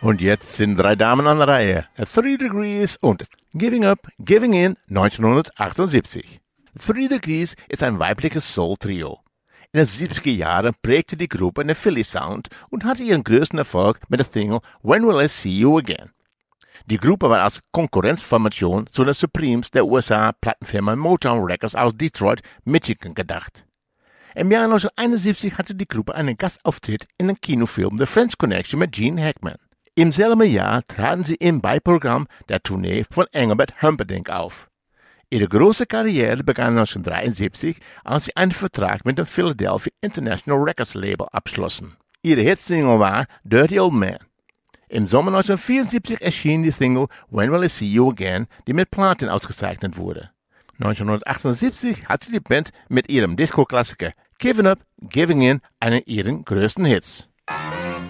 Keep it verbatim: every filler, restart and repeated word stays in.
Und jetzt sind drei Damen an der Reihe. Three Degrees und Giving Up, Giving In neunzehnhundertachtundsiebzig. Three Degrees ist ein weibliches Soul-Trio. In den siebziger Jahren prägte die Gruppe den Philly-Sound und hatte ihren größten Erfolg mit der Single When Will I See You Again. Die Gruppe war als Konkurrenzformation zu den Supremes der U S A-Plattenfirma Motown Records aus Detroit, Michigan gedacht. Im Jahr neunzehnhunderteinundsiebzig hatte die Gruppe einen Gastauftritt in dem Kinofilm The French Connection mit Gene Hackman. Im selben Jahr traten sie im Beiprogramm der Tournee von Engelbert Humperdinck auf. Ihre große Karriere begann neunzehnhundertdreiundsiebzig, als sie einen Vertrag mit dem Philadelphia International Records Label abschlossen. Ihre Hitsingle war Dirty Old Man. Im Sommer neunzehnhundertvierundsiebzig erschien die Single When Will I See You Again, die mit Platin ausgezeichnet wurde. neunzehnhundertachtundsiebzig hatte die Band mit ihrem Disco-Klassiker Giving Up, Giving In einen ihrer größten Hits.